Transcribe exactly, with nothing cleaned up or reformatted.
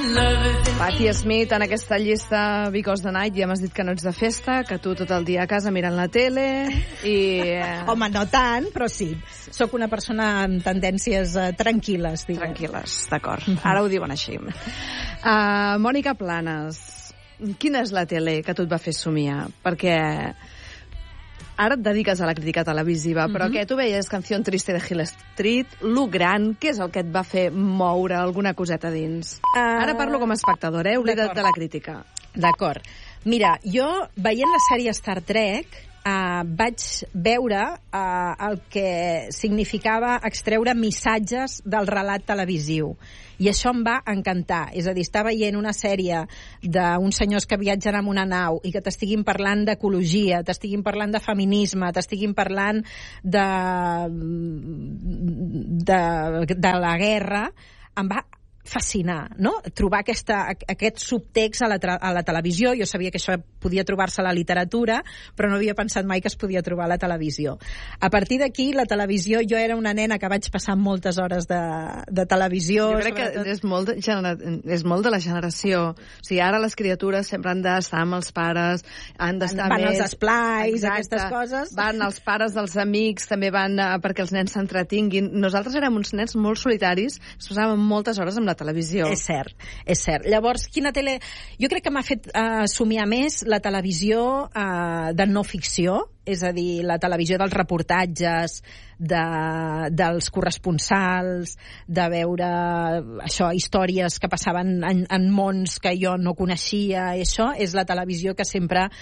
Patti Smith, en aquesta llista Because the Night, ja m'has dit que no ets de festa, que tu tot el dia a casa mirant la tele i... Home, no tant, però sí. Soc una persona amb tendències uh, tranquil·les, diguem. Tranquil·les, d'acord. Ara ho diuen així. Uh, Mònica Planes, quina és la tele que tu et va fer somiar? Perquè ara et dediques a la crítica televisiva, però mm-hmm. que tu veies Canción Triste de Hill Street, lo gran, què és el que et va fer moure alguna coseta dins? Uh... Ara parlo com a espectador, eh? Oblida't de la crítica. D'acord. Mira, jo, veient la sèrie Star Trek, Uh, vaig veure uh, el que significava extreure missatges del relat televisiu. I això em va encantar. És a dir, estar veient una sèrie d'uns senyors que viatgen amb una nau i que t'estiguin parlant d'ecologia, t'estiguin parlant de feminisme, t'estiguin parlant de, de, de la guerra, em va fascinar, no? Trobar aquesta, aquest subtext a la, a la televisió. Jo sabia que això podia trobar-se a la literatura, però no havia pensat mai que es podia trobar a la televisió. A partir d'aquí, la televisió, jo era una nena que vaig passar moltes hores de, de televisió. Jo crec sobretot... que és molt, de, genera... és molt de la generació. O sigui, ara les criatures sempre han d'estar amb els pares, han d'estar van més... Van als esplais, aquestes coses. Van els pares dels amics, també van uh, perquè els nens s'entretinguin. Nosaltres érem uns nens molt solitaris, ens passàvem moltes hores amb la televisió. És cert, és cert. Llavors, quina tele... Jo crec que m'ha fet uh, somiar més la televisió uh, de no ficció, és a dir, la televisió dels reportatges, de, dels corresponsals, de veure això, històries que passaven en, en mons que jo no coneixia, i això és la televisió que sempre